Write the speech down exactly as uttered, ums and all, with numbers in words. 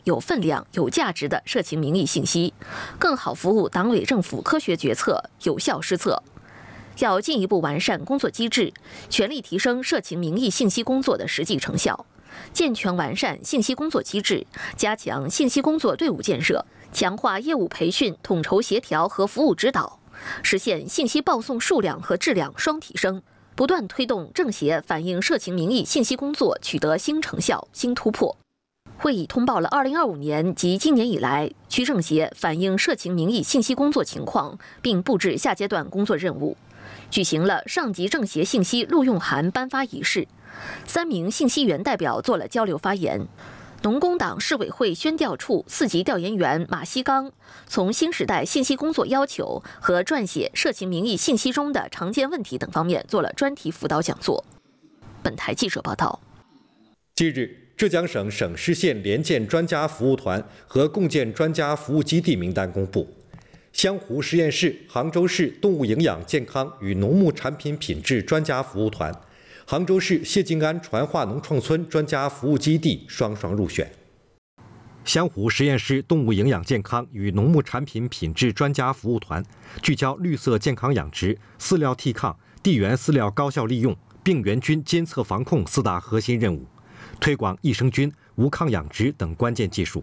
有分量、有价值的社情民意信息，更好服务党委政府科学决策、有效施策。要进一步完善工作机制，全力提升社情民意信息工作的实际成效，健全完善信息工作机制，加强信息工作队伍建设，强化业务培训、统筹协调和服务指导，实现信息报送数量和质量双提升，不断推动政协反映社情民意信息工作取得新成效、新突破。会议通报了二零二五年及今年以来区政协反映社情民意信息工作情况，并布置下阶段工作任务。举行了上级政协信息录用函颁发仪式，三名信息员代表做了交流发言。农工党市委会宣调处四级调研员马锡刚从新时代信息工作要求和撰写社情民意信息中的常见问题等方面做了专题辅导讲座。本台记者报道。 近日，浙江省省市县联建专家服务团和共建专家服务基地名单公布。湘湖实验室、杭州市动物营养健康与农牧产品品质专家服务团、杭州市谢晋安传化农创村专家服务基地双双入选。湘湖实验室动物营养健康与农牧产品品质专家服务团聚焦绿色健康养殖、饲料替抗、地源饲料高效利用、病原菌监测防控四大核心任务，推广益生菌、无抗养殖等关键技术。